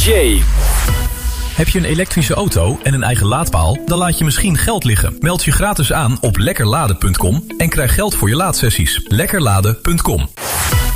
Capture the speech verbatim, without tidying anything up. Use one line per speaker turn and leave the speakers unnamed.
J.
Heb je een elektrische auto en een eigen laadpaal? Dan laat je misschien geld liggen. Meld je gratis aan op lekkerladen punt com en krijg geld voor je laadsessies. lekkerladen punt com